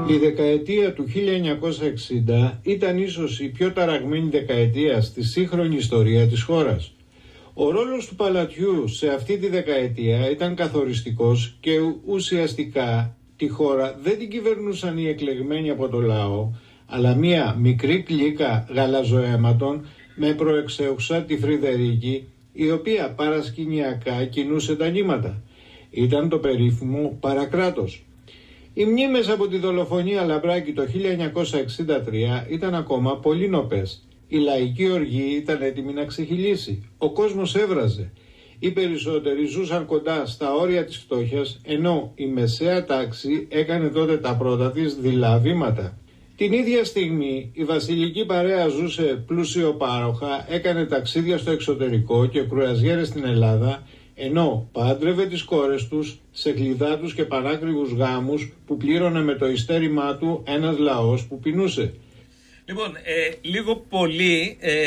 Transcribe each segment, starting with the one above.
Η δεκαετία του 1960 ήταν ίσως η πιο ταραγμένη δεκαετία στη σύγχρονη ιστορία της χώρας. Ο ρόλος του παλατιού σε αυτή τη δεκαετία ήταν καθοριστικός και ουσιαστικά τη χώρα δεν την κυβερνούσαν οι εκλεγμένοι από το λαό, αλλά μία μικρή κλίκα γαλαζοαίματων με προεξέουσα τη Φρυδερίκη, η οποία παρασκηνιακά κινούσε τα νήματα. Ήταν το περίφημο παρακράτος. Οι μνήμες από τη δολοφονία Λαμπράκη το 1963 ήταν ακόμα πολύ νοπές. Η λαϊκή οργή ήταν έτοιμη να ξεχυλήσει. Ο κόσμος έβραζε. Οι περισσότεροι ζούσαν κοντά στα όρια της φτώχειας, ενώ η μεσαία τάξη έκανε τότε τα πρώτα της δειλά βήματα. Την ίδια στιγμή η βασιλική παρέα ζούσε πλουσιοπάροχα, έκανε ταξίδια στο εξωτερικό και κρουαζιέρες στην Ελλάδα, ενώ πάντρευε τις κόρες τους σε κλειδάτους και πανάκριβους γάμους που πλήρωνε με το ειστέρημά του ένας λαός που πεινούσε. Λοιπόν, λίγο πολύ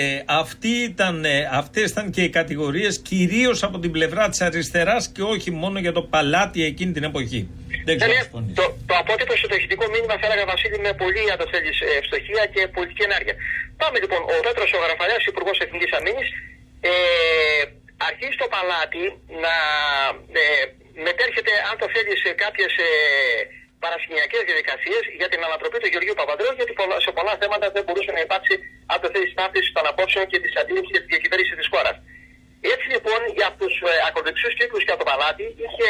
αυτές ήταν και οι κατηγορίες κυρίως από την πλευρά της αριστεράς και όχι μόνο για το παλάτι εκείνη την εποχή. Δεν ξέρω αν συμφωνείς. Το απότυπο στο ηχητικό μήνυμα θα έλεγα, Βασίλη, με πολύ αν το θέλεις ευστοχία και πολιτική ενέργεια. Πάμε λοιπόν, ο Πέτρος ο Γαραφαλιάς, Υπουργός Εθνικής Αμήνης, αρχίζει στο παλάτι να μετέρχεται, αν το θέλει, σε κάποιες παρασκηνιακές διαδικασίες για την ανατροπή του Γεωργίου Παπανδρέου, γιατί σε πολλά θέματα δεν μπορούσε να υπάρξει, αν το θέλει, στάθμιση των απόψεων και της αντίληψης για τη διακυβέρνηση της χώρας. Έτσι λοιπόν, για τους ακροδεξιούς κύκλους και από το παλάτι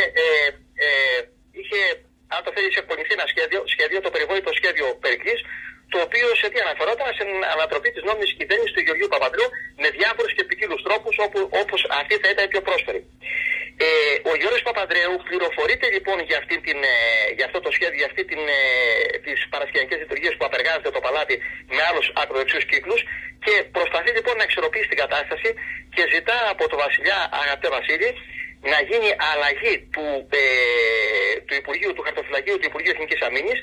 είχε, αν το θέλει, εκπονηθεί ένα σχέδιο, το περιβόητο σχέδιο Περικλής, το οποίο σε τι αναφερόταν, στην ανατροπή της νόμιμης κυβέρνησης του Γεωργίου Παπανδρέου με διάφορους και ποικίλους τρόπους, όπως αυτή θα ήταν η πιο πρόσφερη. Ο Γιώργος Παπανδρέου πληροφορείται λοιπόν για αυτό το σχέδιο, για τις παρασκηνιακές λειτουργίες που απεργάζεται το παλάτι με άλλους ακροδεξιούς κύκλους και προσπαθεί λοιπόν να εξορροπήσει την κατάσταση και ζητά από το βασιλιά, αγαπητέ Βασίλη, να γίνει αλλαγή του Υπουργείου του Χαρτοφυλακίου του Υπουργείου Εθνικής Αμήνης,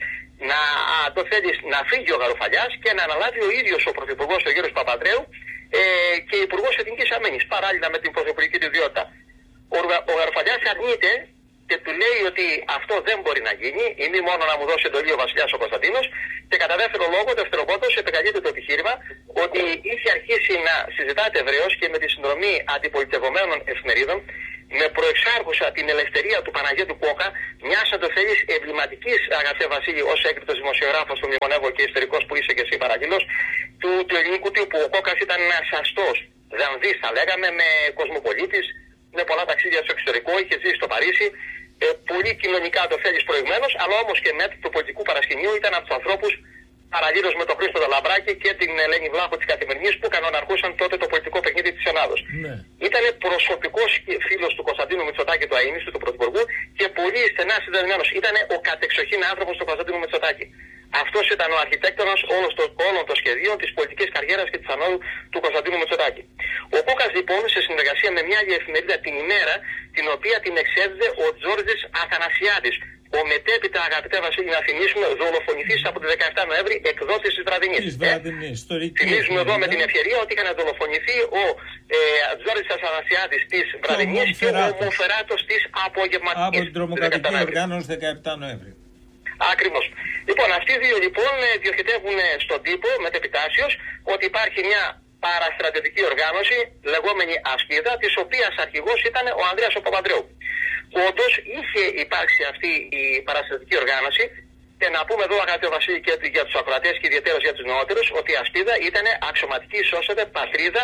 να φύγει ο Γαροφαλιάς και να αναλάβει ο ίδιος ο Πρωθυπουργός, ο Γιώργος Παπανδρέου, και Υπουργός Εθνικής Αμήνης, παράλληλα με την πρωθυπουργική του ιδιότητα. Ο Γαροφαλιάς αρνείται και του λέει ότι αυτό δεν μπορεί να γίνει, ή μη μόνο να μου δώσει εντολή ο βασιλιάς ο Κωνσταντίνος, και κατά δεύτερο λόγο, δευτεροπόντως, επικαλείται το επιχείρημα ότι είχε αρχίσει να συζητάται ευρέως και με τη συνδρομή αντιπολιτευομένων εφημερίδων, με προεξάρχουσα την ελευθερία του Παναγιώτου Κόκα, μιας αν το θέλεις εμβληματικής, αγαπητέ Βασίλη, ως έγκριτος δημοσιογράφος, του μνημονεύω και ιστορικός που είσαι και εσύ παραγγελός, του ελληνικού τύπου. Ο Κόκας ήταν ένας αστός δανδύς, θα λέγαμε, με κοσμοπολίτης, με πολλά ταξίδια στο εξωτερικό, είχε ζήσει στο Παρίσι, πολύ κοινωνικά το θέλεις προηγμένος, αλλά όμως και μέτρη του πολιτικού παρασκηνίου ήταν από τους ανθρώπους, παραλλήλως με τον Χρήστο Λαμπράκη και την Ελένη Βλάχου της Καθημερινής, που κανοναρχούσαν τότε το πολιτικό παιχνίδι της Ελλάδος. Ναι. Ήταν προσωπικός φίλος του Κωνσταντίνου Μητσοτάκη, του αείμνηστου, του Πρωθυπουργού, και πολύ στενά συνδεδεμένος. Ήταν ο κατεξοχήν άνθρωπος του Κωνσταντίνου Μητσοτάκη. Αυτός ήταν ο αρχιτέκτονας όλων των σχεδίων της πολιτικής καριέρας και της ανόδου του Κωνσταντίνου Μητσοτάκη. Ο Κόκας λοιπόν, σε συνεργασία με μια άλλη εφημερίδα, την ημέρα, την οποία την εξέδιδε ο Τζόρτζης Αθανασιάδης, ο μετέπειτα, αγαπητέ Βασίλη, να θυμίσουμε, δολοφονηθής από τη 17 Νοέμβρη, εκδότης της Βραδινής. Θυμίζουμε εδώ με την ευκαιρία ότι είχαν δολοφονηθεί ο Τζόρτζης Αθανασιάδης της Βραδινής και ο Μοφεράτος της Απογευματικής. Από την τρομοκρατική οργάνωση 17 Νοέμβρη. Ακριβώς. Λοιπόν, αυτοί οι δύο λοιπόν διοχετεύουν στον τύπο μετεπιτάσεως ότι υπάρχει μια παραστρατιωτική οργάνωση λεγόμενη Ασπίδα, της οποίας αρχηγός ήταν ο Ανδρέας ο Παπανδρέου. Όντως είχε υπάρξει αυτή η παραστρατιωτική οργάνωση, και να πούμε εδώ, αγαπητέ Βασίλη, και για τους ακροατές και ιδιαίτερα για τους νεότερους, ότι η Ασπίδα ήταν αξιωματική ισόσατε πατρίδα,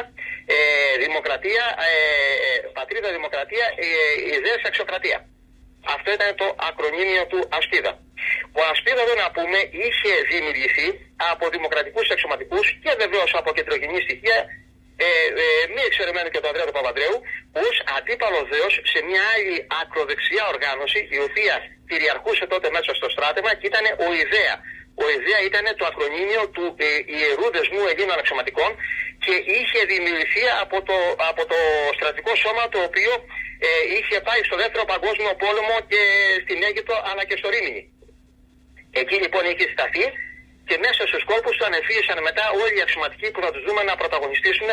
δημοκρατία, ιδέες αξιοκρατία. Αυτό ήταν το ακρονίμιο του Ασπίδα. Ο Ασπίδα, εδώ να πούμε, είχε δημιουργηθεί από δημοκρατικούς αξιωματικούς και βεβαίως από κεντρογενή στοιχεία, μη εξαιρεμένου και του Ανδρέα του Παπανδρέου, ως αντίπαλο δέος σε μια άλλη ακροδεξιά οργάνωση, η οποία κυριαρχούσε τότε μέσα στο στράτευμα, και ήταν ο Ιδέα. Ο Ιδέα ήταν το ακρονίμιο του Ιερού Δεσμού Ελλήνων Αξιωματικών και είχε δημιουργηθεί από το στρατικό σώμα, το οποίο είχε πάει στο δεύτερο παγκόσμιο πόλεμο και στην Αίγυπτο αλλά και στο Ρήμινι. Εκεί λοιπόν είχε σταθεί και μέσα στους κόλπους του ανεφύησαν μετά όλοι οι αξιωματικοί που θα τους δούμε να πρωταγωνιστήσουν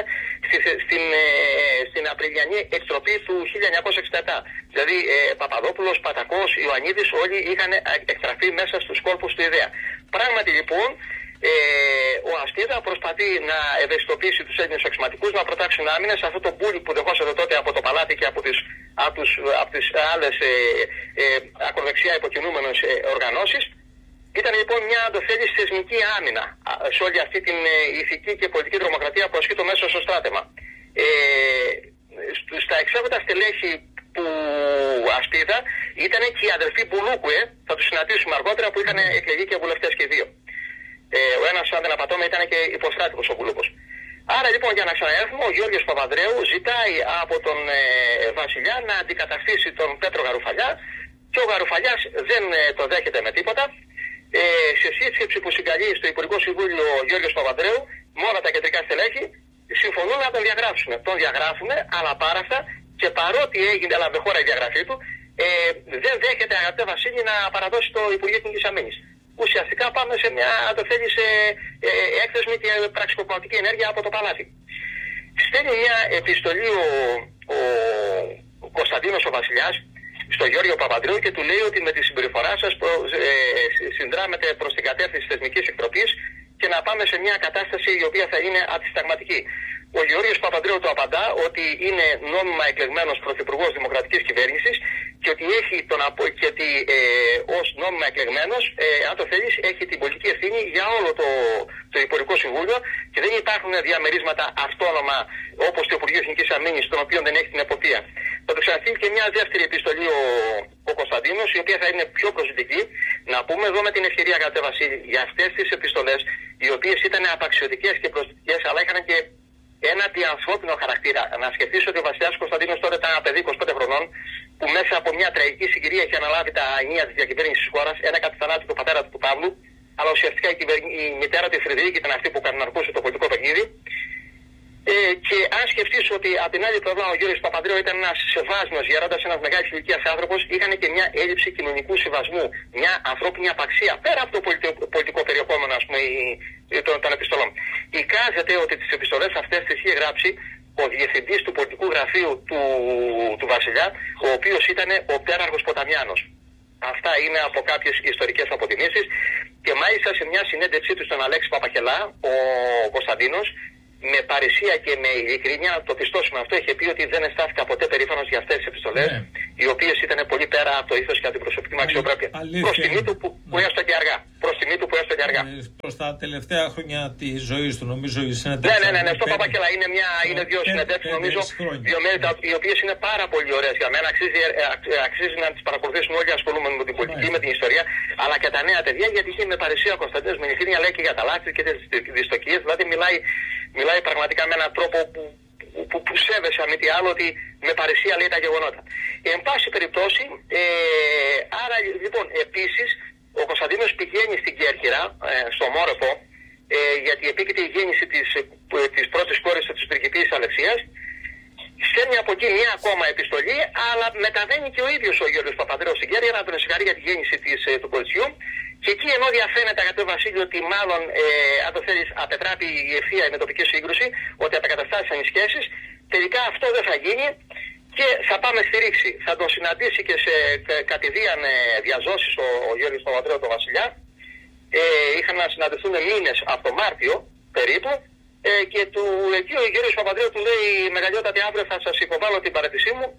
στην Απριλιανή εκτροπή του 1967. Δηλαδή Παπαδόπουλος, Πατακός, Ιωαννίδης, όλοι είχαν εκτραφεί μέσα στους κόλπους του Ιδέα. Πράγματι λοιπόν, ο Αστίδα προσπαθεί να ευαισθητοποιήσει τους Έλληνες αξιωματικούς να προτάξουν άμυνα σε αυτό το μπούλι που δεχόσατε τότε από το Παλάτι και από τις άλλες ακροδεξιά υποκινούμενες οργανώσεις. Ήταν λοιπόν μια, αν το θέλεις, θεσμική άμυνα σε όλη αυτή την ηθική και πολιτική τρομοκρατία που ασκεί το μέσο στο στράτευμα. Στα εξέχοντα στελέχη του Αστίδα ήταν και οι αδελφοί Μπουλούκουε, θα τους συναντήσουμε αργότερα, που είχαν εκλεγεί και βουλευτές και δύο. Ο ένας, αν δεν απατώμε, ήταν και υποστράτηγος ο Μπουλούκος. Άρα λοιπόν, για να ξαναέρθουμε, ο Γιώργος Παπανδρέου ζητάει από τον Βασιλιά να αντικαταστήσει τον Πέτρο Γαρουφαλιά και ο Γαρουφαλιάς δεν το δέχεται με τίποτα. Σε σύσκεψη που συγκαλεί στο Υπουργικό Συμβούλιο ο Γιώργος Παπανδρέου, με όλα τα κεντρικά στελέχη, συμφωνούν να τον διαγράψουν. Τον διαγράφουν, αλλά πάρα αυτά, και παρότι έγινε, έλαβε χώρα η διαγραφή του, δεν δέχεται, αγαπητέ Βασίλη, να παραδώσει το Υπουργείο Εθνικής Αμήνης. Ουσιαστικά πάμε σε μια, αν το θέλει, έκθεσμη και πραξικοπηματική ενέργεια από το Παλάτι. Στέλνει μια επιστολή ο Κωνσταντίνος ο Βασιλιάς στο Γιώργο Παπανδρέου και του λέει ότι με τη συμπεριφορά σας συνδράμετε προς την κατεύθυνση της θεσμικής εκτροπής και να πάμε σε μια κατάσταση η οποία θα είναι αντισυνταγματική. Ο Γιώργος Παπανδρέου του απαντά ότι είναι νόμιμα εκλεγμένος πρωθυπουργός δημοκρατικής κυβέρνησης και ότι ως νόμιμα εκλεγμένος, αν το θέλεις, έχει την πολιτική ευθύνη για όλο το Υπουργικό Συμβούλιο και δεν υπάρχουν διαμερίσματα αυτόνομα όπως το Υπουργείο Εθνικής Αμήνης, των οποίων δεν έχει την εποπτεία. Θα του ξαναστείλει και μια δεύτερη επιστολή ο Κωνσταντίνος, η οποία θα είναι πιο προσεκτική. Να πούμε εδώ με την ευκαιρία, αγαπητέ Βασίλη, για αυτές τις επιστολές, οι οποίες ήταν απαξιωτικές και προσεκτικές, αλλά είχαν και ένα αντιανθρώπινο χαρακτήρα. Να σκεφτείς ότι ο Βασιλιάς Κωνσταντίνος τώρα ήταν ένα παιδί 25 χρονών, που μέσα από μια τραγική συγκυρία είχε αναλάβει τα ενία της διακυβέρνησης της χώρας, ένα κατά θανάτου του πατέρα του Παύλου, αλλά ουσιαστικά η μητέρα του η Φρυδρίκη ήταν αυτή που κανοναρχούσε το πολιτικό παιχνίδι. Και αν σκεφτείς ότι από την άλλη πλευρά ο Γιώργος Παπανδρέου ήταν ένας σεβάσμιος γέροντας, ένας μεγάλης ηλικίας άνθρωπος, είχαν και μια έλλειψη κοινωνικού συμβασμού, μια ανθρώπινη απαξία, πέρα από το πολιτικό περιεχόμενο, ας πούμε, των επιστολών. Εικάζεται ότι τις επιστολές αυτές τις είχε γράψει ο διευθυντής του πολιτικού γραφείου του Βασιλιά, ο οποίος ήταν ο Πέραρχος Ποταμιάνος. Αυτά είναι από κάποιες ιστορικές αποτιμήσεις και μάλιστα σε μια συνέντευξή του στον Αλέξη Παπαχελά, ο Κωνσταντίνος, με παρησία και με ειλικρίνεια, να το πιστώσουμε αυτό, είχε πει ότι δεν αισθάνθηκα ποτέ περήφανος για αυτές τις επιστολές, οι οποίες ήταν πολύ πέρα από το ήθος και από την προσωπική μου αξιοπρέπεια. Προς τιμή του που έστω και αργά. Προς τα τελευταία χρόνια της ζωής του, νομίζω, η συνέντευξη. Ναι, στο Παπακέλα είναι δύο συνέντευξεις, νομίζω, δύο μέρη, οι οποίες είναι πάρα πολύ ωραίες για μένα. Αξίζει να τις παρακολουθήσουν όλοι οι ασχολούμενοι με την πολιτική, με την ιστορία, αλλά και τα νέα παιδιά, γιατί είχε με παρησία ο Κωνσταντίνος με ειλικρίνεια, λέει και για τα λάθη και τις δυστοκίες, δηλαδή μιλάει πραγματικά με έναν τρόπο που σέβεσαι, αν μη τι άλλο, ότι με παρησία λέει τα γεγονότα. Εν πάση περιπτώσει, άρα λοιπόν επίσης ο Κωνσταντίνος πηγαίνει στην Κέρκυρα, στο Μόρεφο, γιατί επίκειται η γέννηση της πρώτης κόρης της πριγκιπίσης Αλεξίας. Στέλνει από εκεί μια ακόμα επιστολή, αλλά μεταβαίνει και ο ίδιος ο Γιώργος Παπανδρέου στην Κέρκυρα να τον συγχαρεί για τη γέννηση του κοριτσιού. Και εκεί, ενώ διαφαίνεται, αγαπητέ Βασίλειο, ότι μάλλον, αν το θέλεις, απετράπει η ευθεία η μετοπική σύγκρουση, ότι απεκαταστάθησαν οι σχέσεις, τελικά αυτό δεν θα γίνει και θα πάμε στη ρήξη. Θα τον συναντήσει και σε κατηδίαν διαζώσεις ο Γιώργος Παπανδρέου τον Βασιλιά. Είχαν να συναντηθούν μήνες από το Μάρτιο περίπου. Και εκεί ο Γιώργος Παπανδρέου του λέει: μεγαλειότατη, αύριο θα σας υποβάλω την παραιτησή μου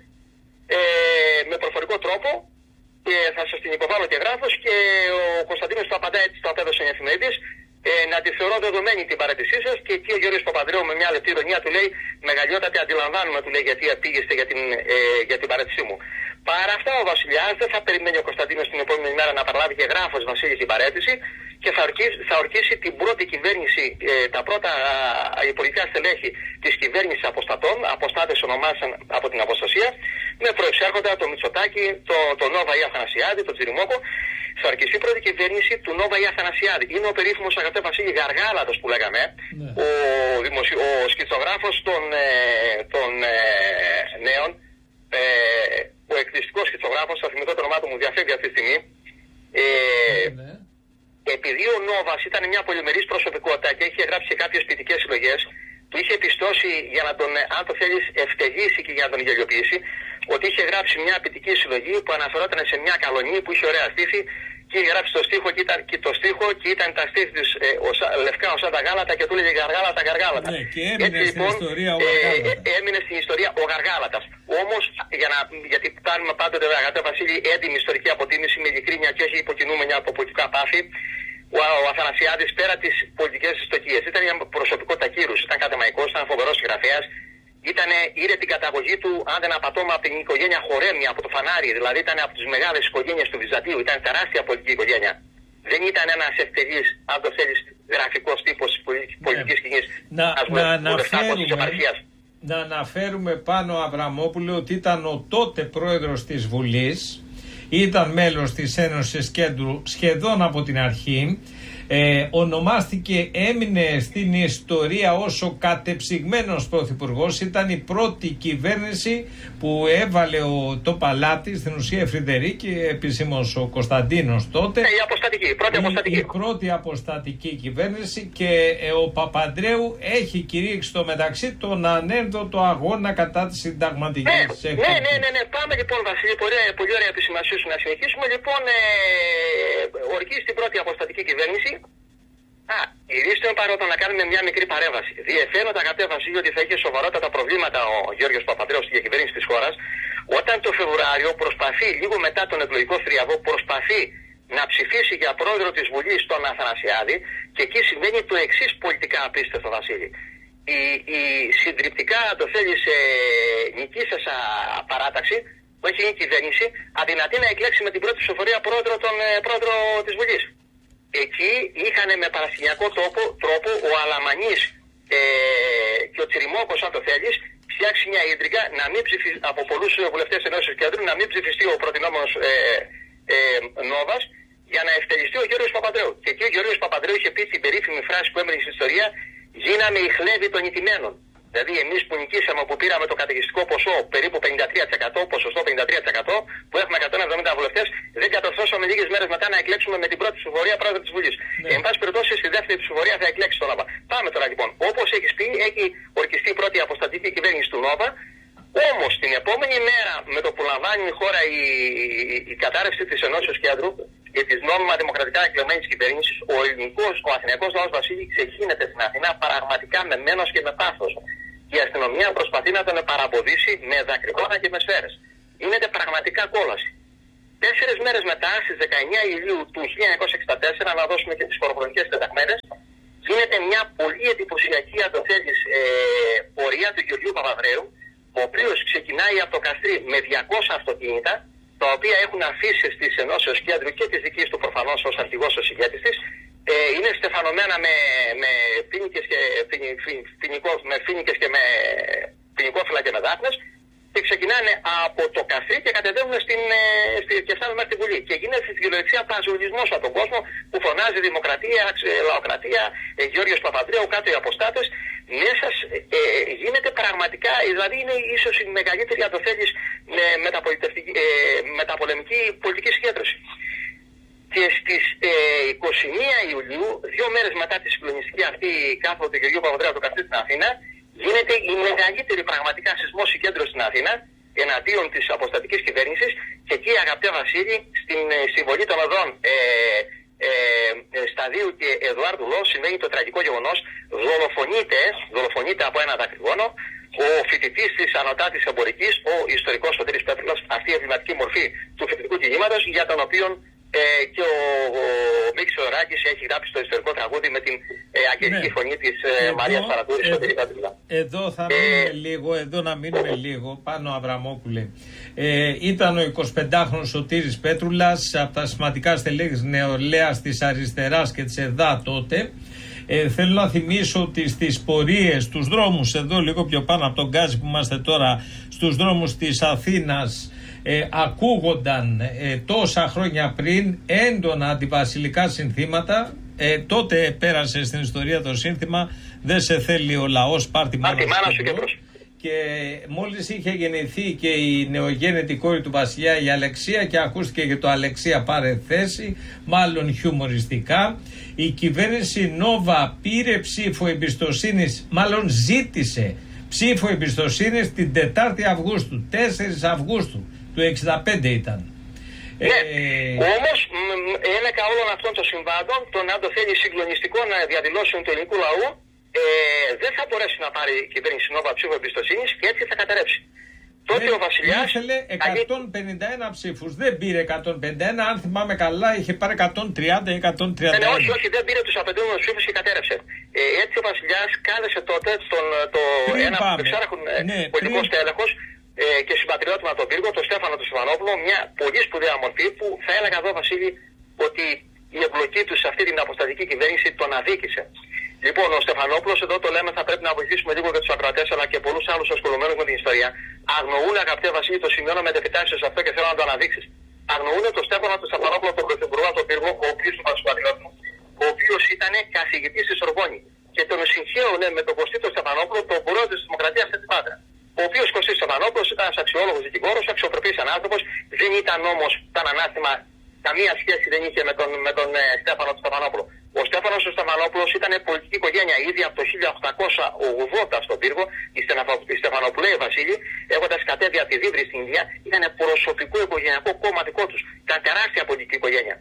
με προφορικό τρόπο και θα σας την υποβάλω και γράφος. Και ο Κωνσταντίνος του απαντά, έτσι το απέδωσε η εφημερίδης, να τη θεωρώ δεδομένη την παραιτησή σας. Και εκεί ο Γιώργος Παπανδρέου με μια λεπτή ειρωνία του λέει: μεγαλειότατη, αντιλαμβάνουμε, του λέει, γιατί πήγεστε για την παραιτησή μου. Παρά αυτά, ο Βασιλιάς δεν θα περιμένει ο Κωνσταντίνος την επόμενη μέρα να παραλάβει και γράφος Βασίλη την παραίτηση και θα ορκίσει την πρώτη κυβέρνηση, τα πρώτα υπουργικά στελέχη της κυβέρνησης αποστατών, αποστάτες ονομάσαν από την αποστασία, με προεξέρχοντα το Μητσοτάκη, το Νόβα ή Αθανασιάδη, το Τσιριμόκο. Θα ορκιστεί η πρώτη κυβέρνηση του Νόβα ή Αθανασιάδη. Είναι ο περίφημος, αγαπητέ Βασίλη, Γαργάλατος που λέγαμε, ο σκητσογράφος των νέων, ο εκκληστικός σκητσογράφος, θα θυμηθώ το όνομά του, μου διαφεύγει αυτή τη στιγμή. Επειδή ο Νόβας ήταν μια πολυμερής προσωπικότητα και είχε γράψει και κάποιες ποιητικές συλλογές, του είχε πιστώσει για να τον, αν το θέλεις, ευτελίσει και για να τον γελιοποιήσει, ότι είχε γράψει μια ποιητική συλλογή που αναφερόταν σε μια καλονή που είχε ωραία στήθη και γράψει το στίχο και ήταν τα στήθη της λευκά ως τα γάλατα και του έλεγε γαργάλατα, γαργάλατα. Ναι, και έμεινε έτσι, στην ιστορία ο Γαργάλατα. Έμεινε στην ιστορία ο Γαργάλατας. Όμως, γιατί κάνουμε πάντοτε, αγαπητέ Βασίλη, έντιμη ιστορική αποτίμηση με ειλικρίνεια και όχι υποκινούμενη από πολιτικά πάθη, ο Αθανασιάδης πέρα τις πολιτικές ιστοκίες ήταν μια προσωπικότητα κύρους, ήταν ακαδημαϊκός, ήταν φοβερός συγγραφέας. Είδε την καταγωγή του, αν δεν απατώμα, από την οικογένεια Χορέμια, από το Φανάρι, δηλαδή ήταν από τις μεγάλες οικογένειες του Βυζαντίου, ήταν τεράστια πολιτική οικογένεια. Δεν ήταν ένας ευτελής, αν το θέλεις, γραφικός τύπος της πολιτικής σκηνής. Να αναφέρουμε πάνω, Αβραμόπουλε, ότι ήταν ο τότε πρόεδρος της Βουλής, ήταν μέλος της Ένωσης Κέντρου σχεδόν από την αρχή. Ονομάστηκε, έμεινε στην ιστορία ως ο κατεψυγμένος πρωθυπουργός. Ήταν η πρώτη κυβέρνηση που έβαλε το παλάτι, στην ουσία Φρυντερίκη, επισήμως ο Κωνσταντίνος τότε. Η πρώτη αποστατική κυβέρνηση, και ο Παπανδρέου έχει κηρύξει το μεταξύ τον ανένδοτο αγώνα κατά της συνταγματικής έκθεσης. Ναι. Πάμε λοιπόν, Βασίλη, πολύ ωραία επισημασία σου να συνεχίσουμε. Λοιπόν, ορκίζει την πρώτη αποστατική κυβέρνηση. Ηρίστε με παρότι να κάνουμε μια μικρή παρέμβαση. Διεφαίνονται, αγαπητέ Βασίλη, ότι θα είχε σοβαρότατα προβλήματα ο Γιώργος Παπανδρέου στη διακυβέρνηση της χώρας, όταν το Φεβρουάριο προσπαθεί, λίγο μετά τον εκλογικό θριαβό, προσπαθεί να ψηφίσει για πρόεδρο της Βουλής τον Αθανασιάδη, και εκεί συμβαίνει το εξής πολιτικά απίστευτο, Βασίλη. Η συντριπτικά, αν το θέλεις, νικήσασα παράταξη που έχει γίνει κυβέρνηση, αδυνατεί να εκλέξει με την πρώτη ψηφοφορία πρόεδρο της Βουλής. Εκεί είχαν με παρασκηνιακό τρόπο ο Αλαμανής και ο Τσιριμόκος, αν το θέλεις, φτιάξει μια ίντριγκα από πολλούς βουλευτές Ενώσεως Κέντρου να μην ψηφιστεί ο προτινόμενος Νόβας, για να ευτελιστεί ο Γιώργος Παπανδρέου. Και εκεί ο Γιώργος Παπανδρέου είχε πει την περίφημη φράση που έμενε στην ιστορία: γίναμε οι χλέβοι των ηττημένων. Δηλαδή, εμείς που νικήσαμε, που πήραμε το καταιγιστικό ποσό, περίπου 53%, ποσοστό 53%, που έχουμε 170 βουλευτές, δεν κατορθώσαμε λίγες μέρες μετά να εκλέξουμε με την πρώτη ψηφοφορία πρόεδρο της Βουλής. Ναι. Εν πάση περιπτώσει, στη δεύτερη ψηφοφορία θα εκλέξει το Νόβα. Πάμε τώρα λοιπόν. Όπως έχεις πει, έχει ορκιστεί η πρώτη αποστατική κυβέρνηση του Νόβα. Όμως, την επόμενη μέρα, με το που λαμβάνει η χώρα η κατάρρευση της Ενώσεως Κέντρου και της νόμιμα δημοκρατικά εκλεγμένης κυβέρνησης, ο αθηναϊκός λαός, Βασίλη, ξεχύνεται στην Αθηνά πραγματικά με μένος και με πάθος. Η αστυνομία προσπαθεί να τον παραμποδίσει με δακρυγόνα και με σφαίρες. Γίνεται πραγματικά κόλαση. 4 μέρες μετά, στις 19 Ιουλίου του 1964, να δώσουμε και τις χωροχρονικές τεταγμένες, γίνεται μια πολύ εντυπωσιακή, αν το θέλεις, πορεία του Γεωργίου Παπανδρέου, ο οποίος ξεκινάει από το Καστρί με 200 αυτοκίνητα, τα οποία έχουν αφήσεις της Ενώσεως Κέντρου και της δικής του προφανώς ως αρχηγός, ως ηγέτης της. Είναι στεφανωμένα με φοίνικες και με ποινικόφυλλα και με δάφνες, και ξεκινάνε από το Καστρί και κατεβαίνουν και φτάνουν μέχρι τη Βουλή. Και γίνεται στη κυριολεξία παζουλισμός από τον κόσμο, που φωνάζει δημοκρατία, λαοκρατία, Γιώργος Παπανδρέου, κάτω οι αποστάτες. Μέσα γίνεται πραγματικά, δηλαδή είναι ίσως η μεγαλύτερη, αν το θέλεις, μεταπολεμική πολιτική συγκέντρωση. Και στις 21 Ιουλίου, 2 μέρες μετά τη συγκλονιστική αυτή κάθοδο του Γεωργίου Παπανδρέου από το Καστρί στην Αθήνα, γίνεται η μεγαλύτερη πραγματικά σεισμός συγκέντρωση στην Αθήνα εναντίον της αποστατικής κυβέρνησης. Και εκεί, αγαπητέ Βασίλη, στην συμβολή των οδών Σταδίου και Εδουάρδου Λό, συμβαίνει το τραγικό γεγονός. Δολοφονείται από ένα δακρυγόνο ο φοιτητής της Ανωτάτης Εμπορικής, ο ιστορικός Σωτήρης Πέτρουλος, αυτή η εμβληματική μορφή του φοιτητικού κινήματος, για τον οποίο και ο Μίκης Ωράκης έχει γράψει το ιστορικό τραγούδι με την αγγελική φωνή της Μαρίας Παρατούρης, Σωτήρη Πέτρουλα. Εδώ θα μείνουμε λίγο, να μείνουμε λίγο πάνω, Αβραμόπουλε. Ήταν ο 25χρονος Σωτήρης Πέτρουλας, από τα σημαντικά στελέχη νεολαίας της Αριστεράς και της ΕΔΑ τότε. Θέλω να θυμίσω ότι στις πορείες, στους δρόμους, εδώ λίγο πιο πάνω από τον Γκάζι που είμαστε τώρα, στους δρόμους της Αθήνας, ακούγονταν τόσα χρόνια πριν έντονα αντιβασιλικά συνθήματα. Τότε πέρασε στην ιστορία το σύνθημα «Δεν σε θέλει ο λαός, πάρ' τη μάνα σου και μπρος». Και μόλις είχε γεννηθεί και η νεογέννητη κόρη του βασιλιά, η Αλεξία, και ακούστηκε και το «Αλεξία πάρε θέση», μάλλον χιουμοριστικά, η κυβέρνηση Νόβα πήρε ψήφο εμπιστοσύνης, μάλλον ζήτησε ψήφο εμπιστοσύνης την 4η Αυγούστου, 4 Αυγούστου του 65 ήταν. Ναι, όμως ένεκα όλων αυτών των συμβάντων, το να το θέλει συγκλονιστικό να διαδηλώσουν του ελληνικού λαού, δεν θα μπορέσει να πάρει η κυβέρνηση Νόβα ψήφο εμπιστοσύνης και έτσι θα καταρρεύσει. Τότε ο Βασιλιάς ήθελε 151 ψήφους, δεν πήρε 151, αν θυμάμαι καλά είχε πάρει 130 ή 131. Ναι, όχι, δεν πήρε τους απαιτούμενους ψήφους και κατέρευσε. Έτσι ο Βασιλιάς κάλεσε τότε ένα πολιτικό στέλεχος και συμπατριώτημα τον Πύργο, τον Στέφανο του Στεφανόπουλο, μια πολύ σπουδαία μορφή που θα έλεγα εδώ, Βασίλη, ότι η εμπλοκή του σε αυτή την αποστατική κυβέρνηση τον αδίκησε. Λοιπόν, ο Στεφανόπουλος, εδώ το λέμε, θα πρέπει να βοηθήσουμε λίγο για τους ακροατές αλλά και πολλούς άλλους ασχολουμένους με την ιστορία. Αγνοούν, αγαπητέ Βασίλη, το σημειώνω με επιτάξεις σε αυτό και θέλω να το αναδείξεις. Αγνοούν τον Στέφανο του Στεφανόπουλο, τον πρωθυπουργό, τον Πύργο, ο οποίος του Πασπατριώτου, ο οποίος ήταν καθηγητής στη Σορβόνη. Και τον συγχαίωνε με τον Κωστή τον Στεφανόπουλο, τον πρόεδρο της Δημοκρατίας στην Πάτρα. Ο οποίος Κωστής Στεφανόπουλος ήταν ένας αξιόλογος δικηγόρος, αξιοπρεπής άνθρωπος, δεν ήταν όμως ήταν ανάστημα, καμία σχέση δεν είχε με τον Στέφανο του Στεφανόπουλο. Ο Στέφανος του Στεφανόπουλος ήταν πολιτική οικογένεια ήδη από το 1880 στον Πύργο. Οι Στεφανοπουλαίοι Βασίλη, έχοντας κατέβει από τη Δίβρη στην Ινδία, ήταν προσωπικό οικογενειακό κομματικό τους. Ήταν τεράστια πολιτική οικογένεια.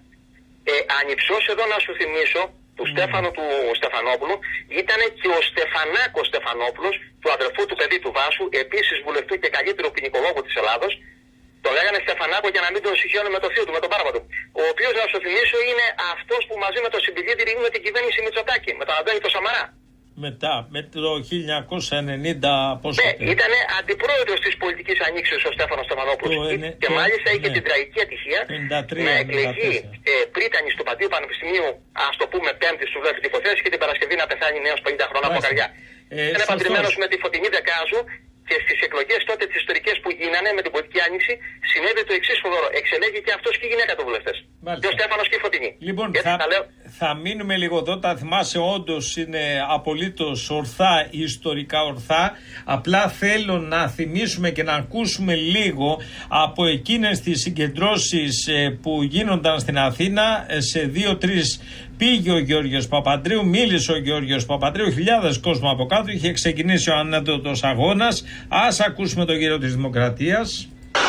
Ανυψώς εδώ να σου θυμίσω, του Στέφανου του Στεφανόπουλου, ήταν και ο Στεφανάκος Στεφανόπουλος, του αδερφού του παιδί του Βάσου, επίσης βουλευτού και καλύτερο ποινικολόγου της Ελλάδος. Το λέγανε Στεφανάκο για να μην τον συγχαίωνε με το θείο του, με τον πάρπα του. Ο οποίος, να σου θυμίσω, είναι αυτός που μαζί με το Συμπηλίδη με την κυβέρνηση Μητσοτάκη, με τον Αντώνη το Σαμαρά. Μετά, με το 1990, πόσο. Ναι, ήταν αντιπρόεδρος της πολιτικής ανοίξεως ο Στέφανος Στεφανόπουλος. Και μάλιστα είχε την τραγική ατυχία να εκλεγεί πρίτανης του Παντίου Πανεπιστημίου, ας το πούμε, πέμπτη του δεύτερη υποθέση και την Παρασκευή να πεθάνει νέος 50 χρόνια από καρδιά. Ήταν παντρεμένος με τη Φωτεινή Δεκάζου. Και στις εκλογές τότε τις ιστορικές που γίνανε με την πολιτική άνοιξη, συνέβη το εξής φοβερό. Εξελέγει και αυτός και η γυναίκα του βουλευτές. Και ο Στέφανος και η Φωτεινή. Λοιπόν, θα μείνουμε λίγο εδώ. Τα θυμάσαι, όντως είναι απολύτως ορθά, ιστορικά ορθά. Απλά θέλω να θυμίσουμε και να ακούσουμε λίγο από εκείνες τις συγκεντρώσεις που γίνονταν στην Αθήνα σε 2-3. Πήγε ο Γεώργιος Παπαντρέου, μίλησε ο Γεώργιος Παπαντρέου, χιλιάδες κόσμο από κάτω, είχε ξεκινήσει ο ανέντοτος αγώνας. Ας ακούσουμε τον κύριο της Δημοκρατίας.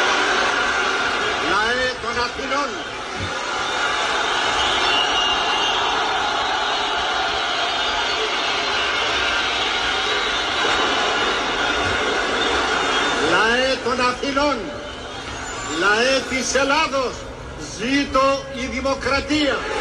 Λαέ των Αθηνών, λαέ των Αθηνών, λαέ της Ελλάδος, ζήτω η δημοκρατία.